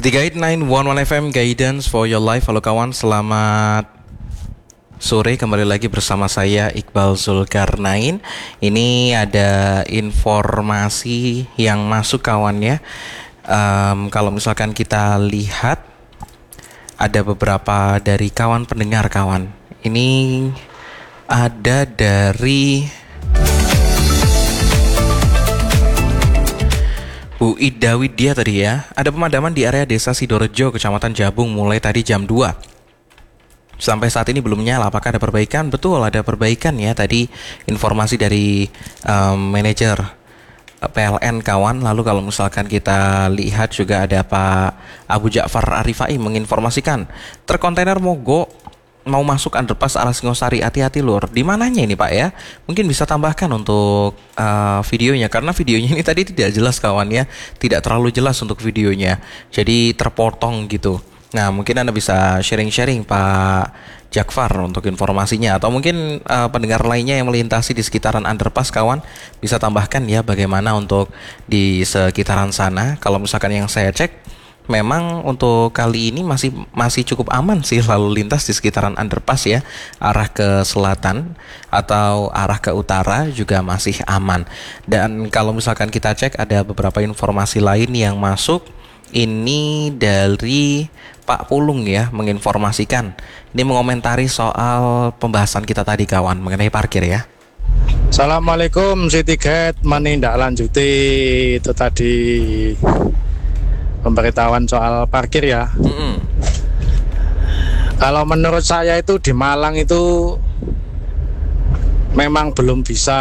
13891 FM Guidance for Your Life. Halo kawan, selamat sore. Kembali lagi bersama saya Iqbal Zulkarnain. Ini ada informasi yang masuk kawan ya. Kalau misalkan kita lihat, ada beberapa dari kawan pendengar kawan. Ini ada dari Bu Ida Widya tadi ya. Ada pemadaman di area desa Sidorejo, Kecamatan Jabung mulai tadi jam 2. Sampai saat ini belum nyala. Apakah ada perbaikan? Betul, ada perbaikan ya. Tadi informasi dari manajer PLN kawan. Lalu kalau misalkan kita lihat juga ada Pak Abu Ja'far Arifai menginformasikan truk kontainer mogok mau masuk underpass arah Singosari, hati-hati lur. Di mananya ini Pak ya? Mungkin bisa tambahkan untuk videonya, karena videonya ini tadi tidak jelas kawan ya, tidak terlalu jelas untuk videonya, jadi terpotong gitu. Nah mungkin Anda bisa sharing-sharing Pak Ja'far untuk informasinya, atau mungkin pendengar lainnya yang melintasi di sekitaran underpass kawan bisa tambahkan ya bagaimana untuk di sekitaran sana. Kalau misalkan yang saya cek, memang untuk kali ini masih cukup aman sih lalu lintas di sekitaran underpass ya. Arah ke selatan atau arah ke utara juga masih aman. Dan kalau misalkan kita cek, ada beberapa informasi lain yang masuk. Ini dari Pak Pulung ya, menginformasikan. Ini mengomentari soal pembahasan kita tadi kawan mengenai parkir ya. Assalamualaikum, Siti Get menindaklanjuti itu tadi pemberitahuan soal parkir ya. Kalau menurut saya itu di Malang itu memang belum bisa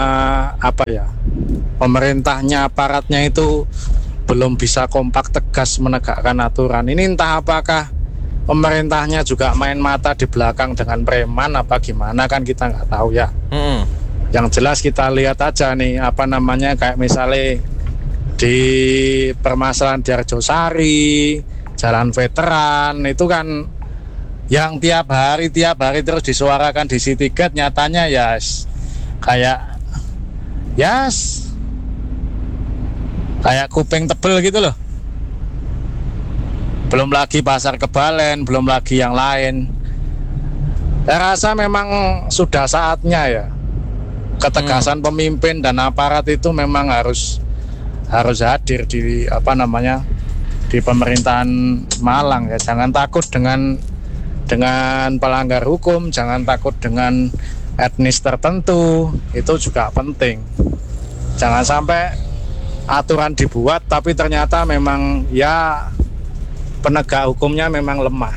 pemerintahnya, aparatnya itu belum bisa kompak tegas menegakkan aturan. Ini entah apakah pemerintahnya juga main mata di belakang dengan preman apa gimana, kan kita nggak tahu ya. Yang jelas kita lihat aja nih kayak misalnya di permasalahan di Arjosari, Jalan Veteran itu kan yang tiap hari terus disuarakan di City Gate, nyatanya kayak kuping tebel gitu loh. Belum lagi Pasar Kebalen, belum lagi yang lain. Saya rasa memang sudah saatnya ya, ketegasan pemimpin dan aparat itu memang harus hadir di di pemerintahan Malang ya. Jangan takut dengan pelanggar hukum, jangan takut dengan etnis tertentu, itu juga penting. Jangan sampai aturan dibuat tapi ternyata memang ya penegak hukumnya memang lemah.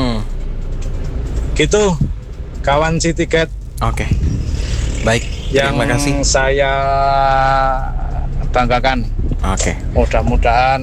Gitu kawan City Gate. Oke. Baik, terima kasih. Yang saya banggakan. Oke. Mudah-mudahan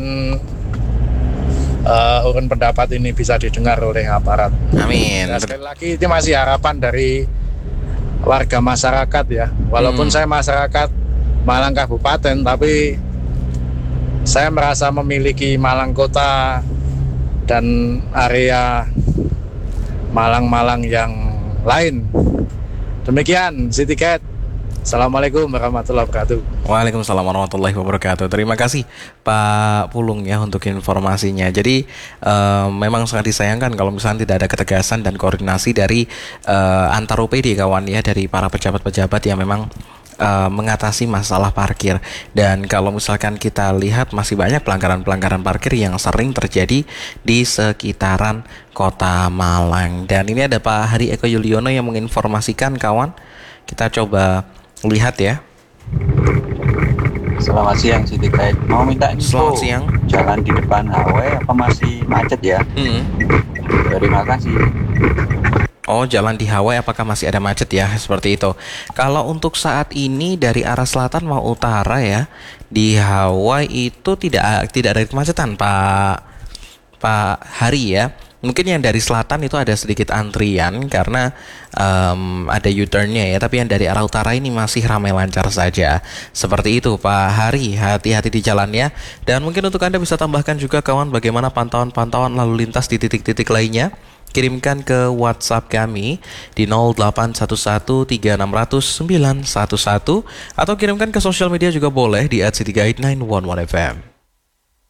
urun pendapat ini bisa didengar oleh aparat. Amin. Nah, sekali lagi itu masih harapan dari warga masyarakat ya. Walaupun saya masyarakat Malang Kabupaten, tapi saya merasa memiliki Malang Kota dan area Malang-Malang yang lain. Demikian City Gate. Assalamualaikum warahmatullahi wabarakatuh. Waalaikumsalam warahmatullahi wabarakatuh. Terima kasih Pak Pulung ya untuk informasinya. Jadi memang sangat disayangkan kalau misalnya tidak ada ketegasan dan koordinasi dari antar OPD kawan ya, dari para pejabat-pejabat yang memang mengatasi masalah parkir. Dan kalau misalkan kita lihat, masih banyak pelanggaran-pelanggaran parkir yang sering terjadi di sekitaran Kota Malang. Dan ini ada Pak Hari Eko Yuliono yang menginformasikan kawan. Kita coba lihat ya. Selamat siang Siti Gate. Mau minta info. Selamat siang. Jalan di depan HW apa masih macet ya? Terima kasih. Oh, jalan di Hawaii apakah masih ada macet ya? Seperti itu. Kalau untuk saat ini dari arah selatan mau utara ya, di Hawaii itu tidak ada kemacetan Pak Hari ya. Mungkin yang dari selatan itu ada sedikit antrian karena ada U-turn-nya ya. Tapi yang dari arah utara ini masih ramai lancar saja. Seperti itu Pak Hari, hati-hati di jalan ya. Dan mungkin untuk Anda bisa tambahkan juga kawan bagaimana pantauan lalu lintas di titik-titik lainnya. Kirimkan ke WhatsApp kami di 081136000911 atau kirimkan ke sosial media juga boleh di @cityguide911fm.